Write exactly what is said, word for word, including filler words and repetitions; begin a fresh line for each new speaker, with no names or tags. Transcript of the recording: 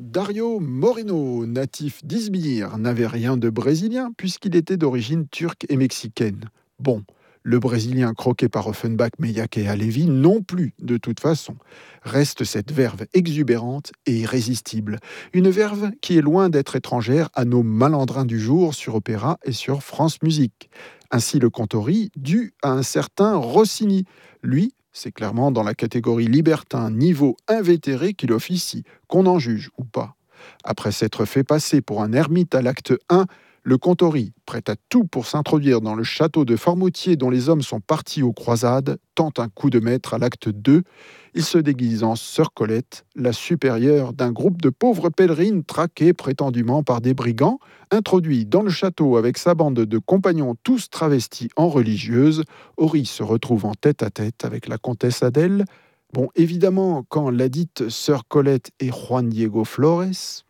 Dario Moreno, natif d'Izmir, n'avait rien de brésilien puisqu'il était d'origine turque et mexicaine. Bon, le brésilien croqué par Offenbach, Meilhac et Halévy non plus, de toute façon. Reste cette verve exubérante et irrésistible. Une verve qui est loin d'être étrangère à nos malandrins du jour sur Opéra et sur France Musique. Ainsi le Contori, dû à un certain Rossini. Lui, c'est clairement dans la catégorie libertin niveau invétéré qu'il officie, qu'on en juge ou pas. Après s'être fait passer pour un ermite à l'acte un, le Contori, prêt à tout pour s'introduire dans le château de Formoutier dont les hommes sont partis aux croisades, tente un coup de maître à l'acte deux. Il se déguise en sœur Colette, la supérieure d'un groupe de pauvres pèlerines traquées prétendument par des brigands, introduit dans le château avec sa bande de compagnons tous travestis en religieuses. Horry se retrouve en tête-à-tête avec la comtesse Adèle. Bon, évidemment, quand ladite sœur Colette et Juan Diego Flores...